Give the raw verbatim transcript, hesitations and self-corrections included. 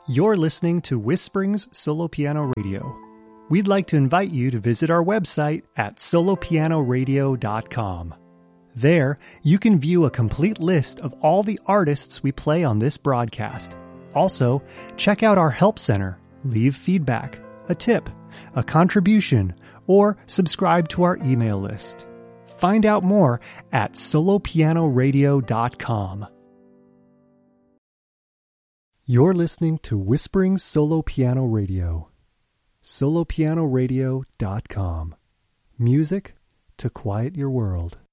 You're listening to Whisperings Solo Piano Radio. We'd like to invite you to visit our website at solo piano radio dot com. There, you can view a complete list of all the artists we play on this broadcast. Also, check out our help center, leave feedback, a tip, a contribution, or subscribe to our email list. Find out more at solo piano radio dot com. You're listening to Whispering Solo Piano Radio. solo piano radio dot com. Music to quiet your world.